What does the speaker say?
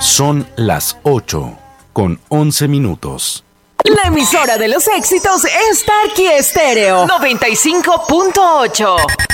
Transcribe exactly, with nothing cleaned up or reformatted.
Son las ocho con once minutos. La emisora de los éxitos es Tarqui Estéreo noventa y cinco punto ocho.